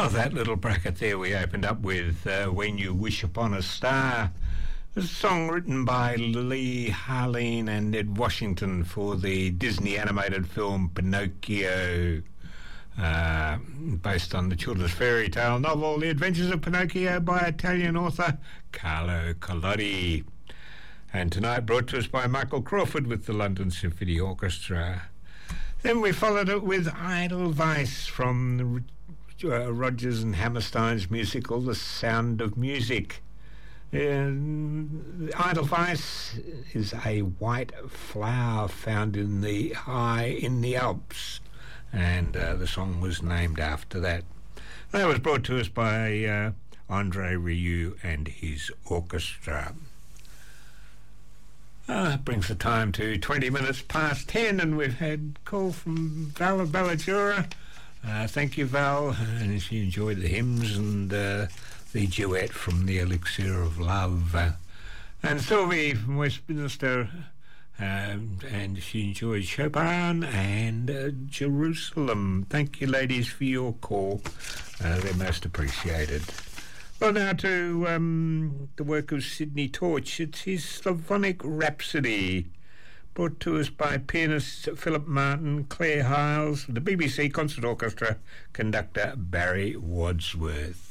Oh, that little bracket there we opened up with When You Wish Upon a Star. A song written by Lee Harleen and Ed Washington for the Disney animated film Pinocchio, based on the children's fairy tale novel The Adventures of Pinocchio by Italian author Carlo Collodi. And tonight brought to us by Michael Crawford with the London Symphony Orchestra. Then we followed it with Edelweiss from Rodgers and Hammerstein's musical The Sound of Music. Edelweiss is a white flower found in the Alps, and the song was named after that. That was brought to us by Andre Rieu and his orchestra. That brings the time to 20 minutes past 10, and we've had a call from Val of Ballajura. Thank you, Val, and she enjoyed the hymns and the duet from The Elixir of Love. And Sylvie from Westminster, and she enjoyed Chopin and Jerusalem. Thank you, ladies, for your call. They're most appreciated. Well, now to the work of Sidney Torch. It's his Slavonic Rhapsody, brought to us by pianist Philip Martin, Claire Hiles, the BBC Concert Orchestra, conductor Barry Wadsworth.